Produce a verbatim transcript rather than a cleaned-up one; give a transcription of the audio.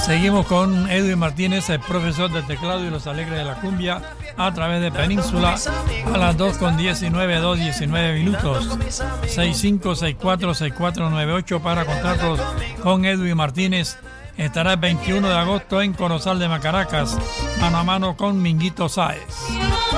Seguimos con Edwin Martínez, el profesor del teclado y los alegres de la cumbia, a través de Península, a las dos con diecinueve, dos diecinueve minutos. seis cinco seis cuatro seis cuatro nueve ocho para contactos con Edwin Martínez. Estará el veintiuno de agosto en Corozal de Macaracas, mano a mano con Minguito Sáez.